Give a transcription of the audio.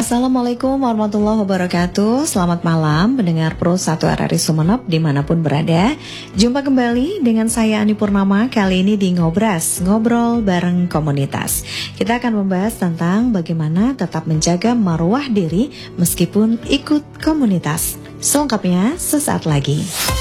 Assalamualaikum warahmatullahi wabarakatuh. Selamat malam pendengar Pro 1 RRI Sumeneb dimanapun berada. Jumpa kembali dengan saya Ani Purnama. Kali ini di Ngobras, ngobrol bareng komunitas. Kita akan membahas tentang bagaimana tetap menjaga marwah diri meskipun ikut komunitas. Selengkapnya sesaat lagi.